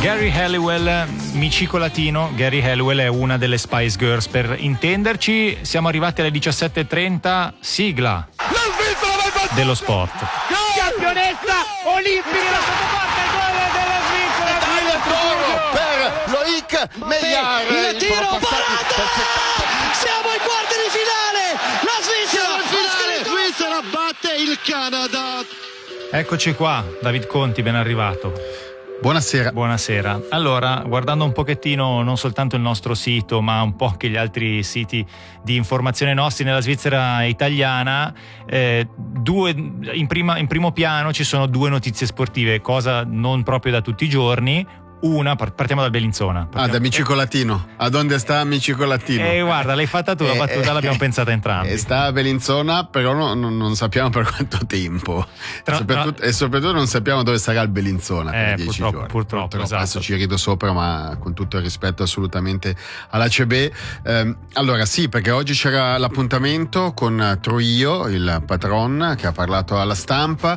Gary Halliwell, micico latino. Gary Halliwell è una delle Spice Girls, per intenderci. Siamo arrivati alle 17:30, sigla dello sport. Campionessa olimpica, sottoporta il gol della Svizzera. Per Loic Meillard, il tiro, parata! Siamo ai quarti di finale, la Svizzera batte il Canada. Eccoci qua, David Conti, ben arrivato. Buonasera. Buonasera. Allora, guardando un pochettino non soltanto il nostro sito, ma un po' anche gli altri siti di informazione nostri nella Svizzera italiana, in primo piano ci sono due notizie sportive, cosa non proprio da tutti i giorni. Una, partiamo dal Bellinzona. Da Micicolatino. Ad onde sta Micicolatino? Guarda, l'hai fatta tu la battuta, l'abbiamo pensata entrambi. Sta a Bellinzona, però non sappiamo per quanto tempo. E soprattutto non sappiamo dove sarà il Bellinzona per 10 giorni. Purtroppo, esatto. Adesso ci rido sopra, ma con tutto il rispetto assolutamente all'ACB. Allora sì, perché oggi c'era l'appuntamento con Trujillo, il patron, che ha parlato alla stampa.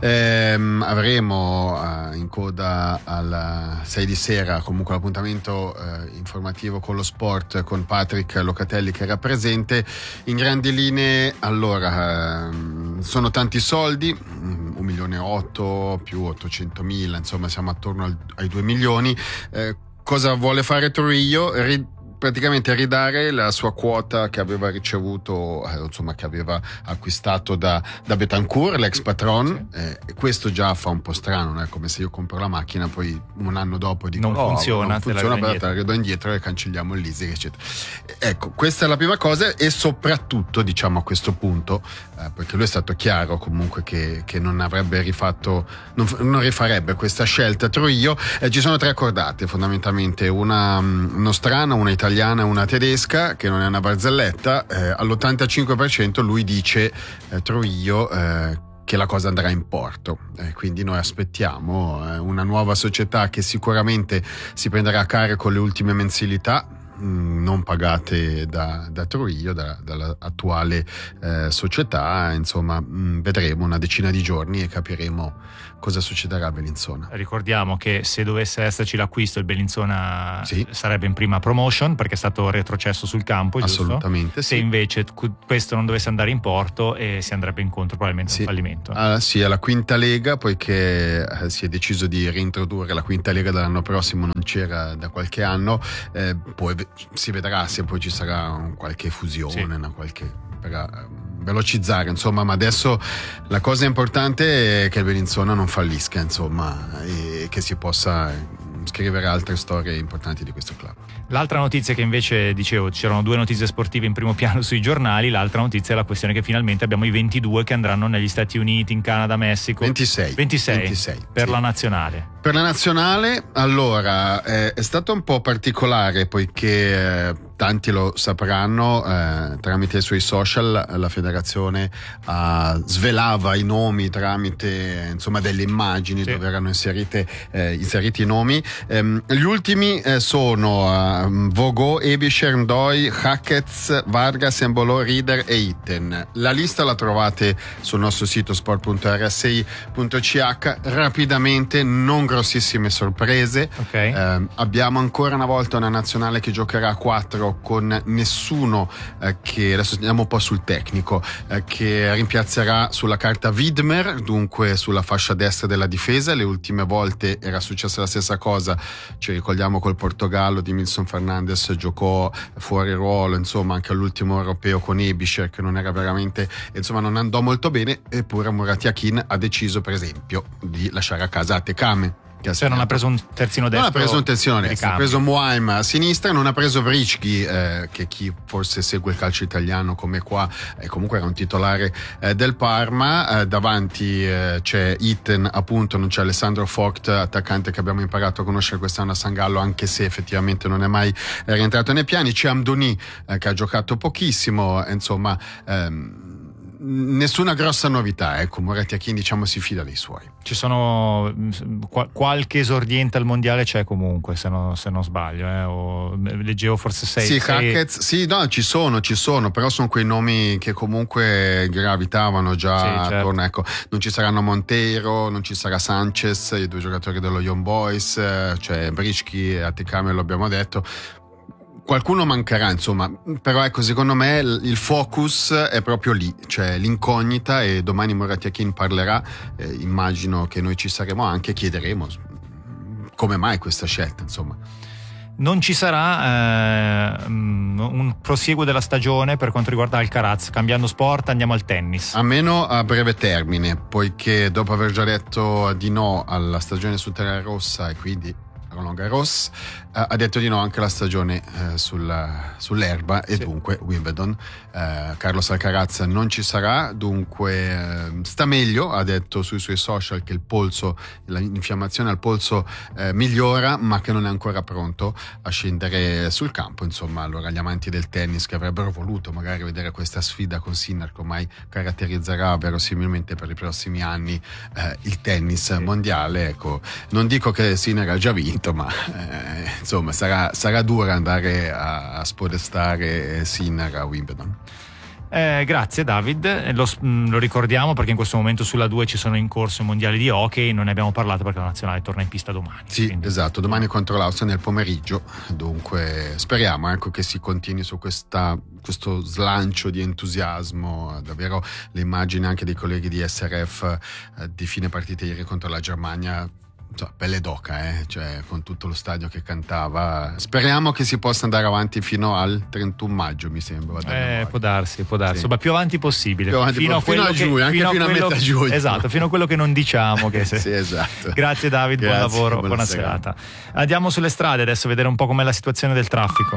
Avremo in coda alla 6 di sera comunque l'appuntamento informativo con lo sport, con Patrick Locatelli che era presente. In grandi linee, allora, sono tanti soldi, 1,8 milioni più 800.000, insomma siamo attorno ai 2 milioni. Cosa vuole fare Trujillo? Praticamente ridare la sua quota che aveva ricevuto, insomma che aveva acquistato da Betancourt, l'ex patron. Sì. Questo già fa un po' strano, non è come se io compro la macchina, poi un anno dopo dico non funziona, te la ridò indietro e cancelliamo il leasing, eccetera. Ecco, questa è la prima cosa, e soprattutto diciamo a questo punto, perché lui è stato chiaro comunque che non avrebbe rifatto, non rifarebbe questa scelta Trujillo. Ci sono 3 cordate fondamentalmente, una nostrana, una italiana e una tedesca, che non è una barzelletta. All'85% lui dice, Trujillo, che la cosa andrà in porto, quindi noi aspettiamo una nuova società che sicuramente si prenderà a carico le ultime mensilità non pagate da Trujillo, dall'attuale società. Insomma, vedremo una decina di giorni e capiremo cosa succederà a Bellinzona. Ricordiamo che se dovesse esserci l'acquisto, il Bellinzona sì, sarebbe in prima promotion, perché è stato retrocesso sul campo, giusto? Assolutamente. Se sì. invece questo non dovesse andare in porto, si andrebbe incontro probabilmente a un fallimento. Sì, alla quinta lega, poiché si è deciso di reintrodurre la quinta lega dall'anno prossimo, non c'era da qualche anno. Poi si vedrà se poi ci sarà qualche fusione, per velocizzare, insomma, ma adesso la cosa importante è che il Bellinzona non fallisca, insomma, e che si possa scrivere altre storie importanti di questo club. L'altra notizia che invece, dicevo, c'erano 2 notizie sportive in primo piano sui giornali. L'altra notizia è la questione che finalmente abbiamo i 22 che andranno negli Stati Uniti, in Canada, Messico. 26 per sì. la nazionale. Per la nazionale, allora, è stato un po' particolare, poiché tanti lo sapranno, tramite i suoi social la federazione svelava i nomi tramite, insomma, delle immagini, sì, dove erano inseriti i nomi. Gli ultimi sono Vogò, Ebischer, Ndoi, Hacketts, Vargas, Embolo, Rieder e Itten. La lista la trovate sul nostro sito sport.rsi.ch. Rapidamente, non grossissime sorprese. Okay. Abbiamo ancora una volta una nazionale che giocherà a 4 con nessuno che, adesso andiamo un po' sul tecnico, che rimpiazzerà sulla carta Widmer, dunque sulla fascia destra della difesa. Le ultime volte era successa la stessa cosa, ci ricordiamo col Portogallo di Milson Fernandes, giocò fuori ruolo, insomma, anche all'ultimo europeo con Ebischer, che non era veramente, insomma, non andò molto bene. Eppure Murat Yakin ha deciso, per esempio, di lasciare a casa Atekame. Cioè non ha preso un terzino destro. Non ha preso un terzino destro, ha preso Muaim a sinistra, non ha preso Vricki, che chi forse segue il calcio italiano come qua comunque era un titolare del Parma. Davanti c'è Itten, appunto, non c'è Alessandro Vogt, attaccante che abbiamo imparato a conoscere quest'anno a San Gallo, anche se effettivamente non è mai rientrato nei piani. C'è Amdouni, che ha giocato pochissimo, insomma. nessuna grossa novità, ecco. Moratti Akin, diciamo, si fida dei suoi. Ci sono qualche esordiente al mondiale, c'è comunque, se non sbaglio, o leggevo forse 6. Sì, Hackett, sì, no, ci sono, però sono quei nomi che comunque gravitavano già attorno, certo. Ecco, non ci saranno Monteiro, non ci sarà Sanchez, i 2 giocatori dello Young Boys, cioè Brischi e Atticame, lo abbiamo detto. Qualcuno mancherà, insomma, però ecco, secondo me il focus è proprio lì, cioè l'incognita, e domani Moratti Akin parlerà, immagino che noi ci saremo anche, chiederemo come mai questa scelta, insomma. Non ci sarà un prosieguo della stagione per quanto riguarda Alcaraz. Cambiando sport, andiamo al tennis. A meno a breve termine, poiché dopo aver già detto di no alla stagione su terra rossa e quindi Roland Garros, ha detto di no anche alla stagione sull'erba, e dunque Wimbledon. Carlos Alcaraz non ci sarà, dunque sta meglio, ha detto sui suoi social che il polso, l'infiammazione al polso migliora, ma che non è ancora pronto a scendere sul campo. Insomma, allora gli amanti del tennis che avrebbero voluto magari vedere questa sfida con Sinner, che ormai caratterizzerà verosimilmente per i prossimi anni il tennis mondiale, ecco, non dico che Sinner ha già vinto, ma insomma sarà dura andare a spodestare Sinner a Wimbledon. Grazie David, lo ricordiamo perché in questo momento sulla 2 ci sono in corso i mondiali di hockey, non ne abbiamo parlato perché la nazionale torna in pista domani. Sì, quindi. Esatto, domani contro l'Austria nel pomeriggio, dunque speriamo, ecco, che si continui su questo slancio di entusiasmo. Davvero le immagini anche dei colleghi di SRF di fine partita ieri contro la Germania, pelle d'oca, cioè con tutto lo stadio che cantava. Speriamo che si possa andare avanti fino al 31 maggio, mi sembra. Può darsi, sì. Ma più avanti possibile, fino a giugno, anche fino a metà giugno. Esatto, fino a quello che non diciamo che sì, esatto. Grazie David, buon lavoro, buona serata. Andiamo sulle strade adesso a vedere un po' com'è la situazione del traffico.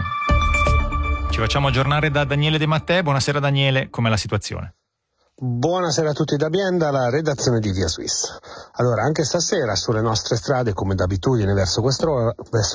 Ci facciamo aggiornare da Daniele De Mattei. Buonasera Daniele, com'è la situazione? Buonasera a tutti da Bienda, la redazione di Via Swiss. Allora, anche stasera sulle nostre strade, come d'abitudine verso quest'ora,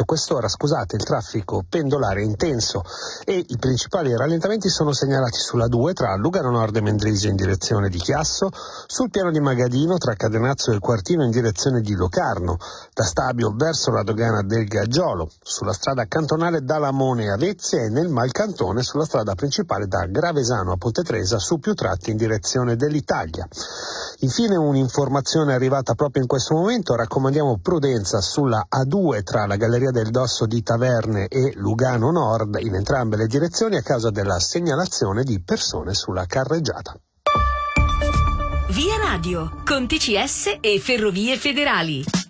il traffico pendolare è intenso e i principali rallentamenti sono segnalati sulla 2 tra Lugano Nord e Mendrisio in direzione di Chiasso, sul piano di Magadino tra Cadenazzo e il Quartino in direzione di Locarno, da Stabio verso la dogana del Gaggiolo, sulla strada cantonale da Lamone a Vezia e nel Malcantone sulla strada principale da Gravesano a Ponte Tresa su più tratti in direzione dell'Italia. Infine un'informazione arrivata proprio in questo momento: raccomandiamo prudenza sulla A2 tra la Galleria del Dosso di Taverne e Lugano Nord in entrambe le direzioni a causa della segnalazione di persone sulla carreggiata. Via Radio con TCS e Ferrovie Federali.